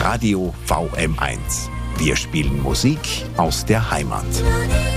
Radio VM1. Wir spielen Musik aus der Heimat.